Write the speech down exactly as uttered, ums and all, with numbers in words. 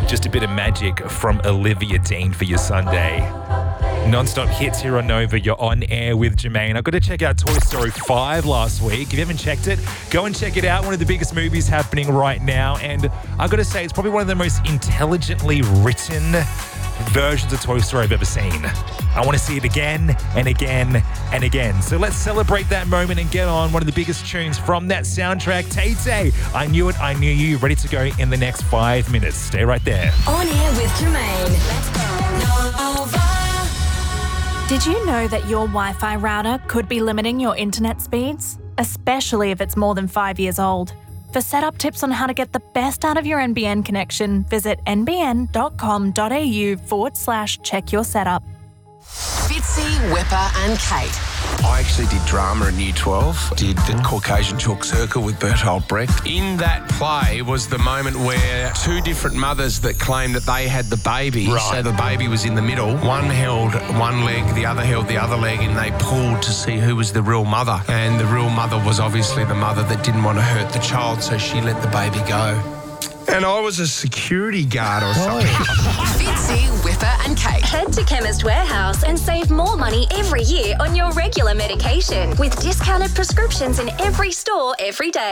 just a bit of magic from Olivia Dean for your Sunday. Non-stop hits here on Nova. You're on air with Jermaine. I've got to check out Toy Story five last week. If you haven't checked it, go and check it out. One of the biggest movies happening right now. And I've got to say, it's probably one of the most intelligently written versions of Toy Story I've ever seen. I want to see it again and again and again. So let's celebrate that moment and get on one of the biggest tunes from that soundtrack. Tay-Tay, I Knew It, I Knew You, ready to go in the next five minutes. Stay right there. On air with Jermaine. Let's go. Nova. Did you know that your Wi-Fi router could be limiting your internet speeds? Especially if it's more than five years old. For setup tips on how to get the best out of your N B N connection, visit nbn.com.au forward slash check your setup. Fitzy, Whipper and Kate. I actually did drama in Year twelve, did the Caucasian Chalk Circle with Bertolt Brecht. In that play was the moment where two different mothers that claimed that they had the baby, Right. so the baby was in the middle. One held one leg, the other held the other leg, and they pulled to see who was the real mother. And the real mother was obviously the mother that didn't want to hurt the child, so she let the baby go. And I was a security guard or something. Fitzy, Whipper and Kate. Head to Chemist Warehouse and save more money every year on your regular medication with discounted prescriptions in every store every day.